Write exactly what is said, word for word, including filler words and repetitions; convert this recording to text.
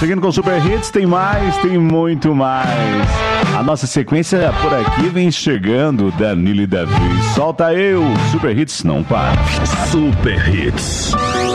Seguindo com Super Hits, tem mais, tem muito mais. A nossa sequência por aqui vem chegando, Danilo e Davi. Solta eu, Super Hits não para. Super Hits.